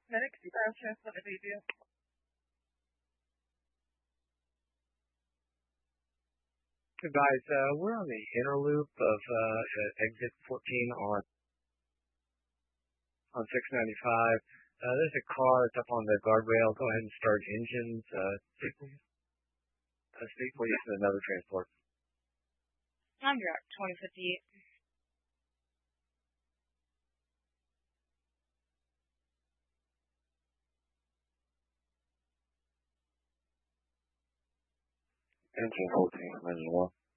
Medic, fire transport, if you do. Hey guys, we're on the inner loop of exit 14 on 695. There's a car that's up on the guardrail. Go ahead and start engines. Speak for use of another transport. Contract 2058. Engine 14, engine 1.